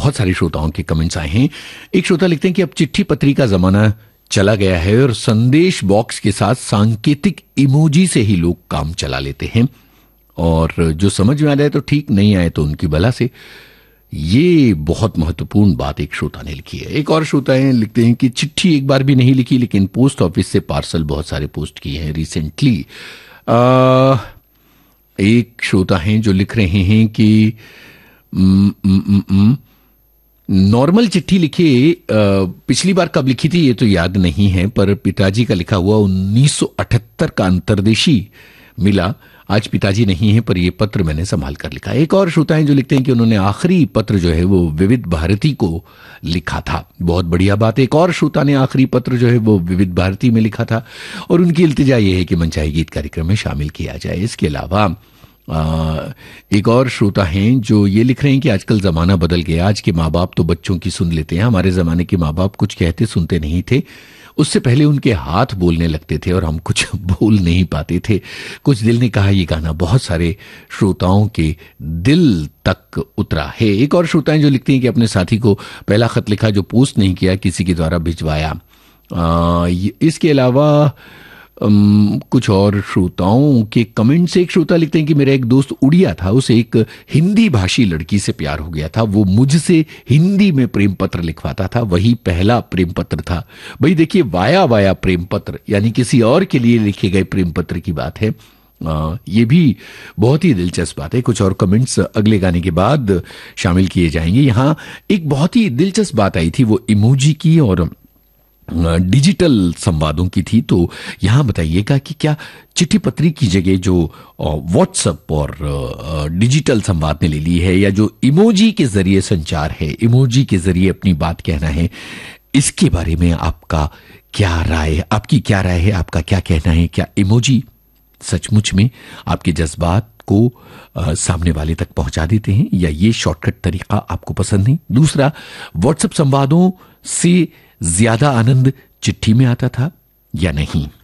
बहुत सारे श्रोताओं के कमेंट्स आए हैं। एक श्रोता लिखते हैं कि अब चिट्ठी पत्री का जमाना चला गया है और संदेश बॉक्स के साथ सांकेतिक इमोजी से ही लोग काम चला लेते हैं, और जो समझ में आ जाए तो ठीक, नहीं आए तो उनकी भला से। ये बहुत महत्वपूर्ण बात एक श्रोता ने लिखी है। एक और श्रोता है लिखते हैं कि चिट्ठी एक बार भी नहीं लिखी, लेकिन पोस्ट ऑफिस से पार्सल बहुत सारे पोस्ट किए हैं रिसेंटली। एक श्रोता हैं जो लिख रहे हैं कि नॉर्मल चिट्ठी लिखी, पिछली बार कब लिखी थी ये तो याद नहीं है, पर पिताजी का लिखा हुआ 1978 का अंतर्देशी मिला। आज पिताजी नहीं है, पर ये पत्र मैंने संभाल कर लिखा। एक और श्रोता हैं जो लिखते हैं कि उन्होंने आखिरी पत्र जो है वो विविध भारती को लिखा था। बहुत बढ़िया बात। एक और श्रोता ने आखिरी पत्र जो है वो विविध भारती में लिखा था और उनकी इल्तिजा ये है कि मनचाही गीत कार्यक्रम में शामिल किया जाए। इसके अलावा एक और श्रोता हैं जो ये लिख रहे हैं कि आजकल जमाना बदल गया, आज के माँ बाप तो बच्चों की सुन लेते हैं, हमारे जमाने के माँ बाप कुछ कहते सुनते नहीं थे, उससे पहले उनके हाथ बोलने लगते थे और हम कुछ बोल नहीं पाते थे। कुछ दिल ने कहा ये गाना बहुत सारे श्रोताओं के दिल तक उतरा है। एक और श्रोता हैं जो लिखते हैं कि अपने साथी को पहला खत लिखा जो पोस्ट नहीं किया, किसी के द्वारा भिजवाया। इसके अलावा कुछ और श्रोताओं के कमेंट से एक श्रोता लिखते हैं कि मेरा एक दोस्त उड़िया था, उसे एक हिंदी भाषी लड़की से प्यार हो गया था, वो मुझसे हिंदी में प्रेम पत्र लिखवाता था, वही पहला प्रेम पत्र था। भाई देखिए, वाया वाया प्रेम पत्र यानी किसी और के लिए लिखे गए प्रेम पत्र की बात है। ये भी बहुत ही दिलचस्प बात है। कुछ और कमेंट्स अगले गाने के बाद शामिल किए जाएंगे। यहाँ एक बहुत ही दिलचस्प बात आई थी, वो इमोजी की और डिजिटल संवादों की थी। तो यहां बताइएगा कि क्या चिट्ठी पत्री की जगह जो व्हाट्सएप और डिजिटल संवाद ने ले ली है, या जो इमोजी के जरिए संचार है, इमोजी के जरिए अपनी बात कहना है, इसके बारे में आपका क्या राय है? आपकी क्या राय है? आपका क्या कहना है? क्या इमोजी सचमुच में आपके जज्बात को सामने वाले तक पहुंचा देते हैं, या ये शॉर्टकट तरीका आपको पसंद नहीं? दूसरा, व्हाट्सएप संवादों से ज्यादा आनंद चिट्ठी में आता था या नहीं?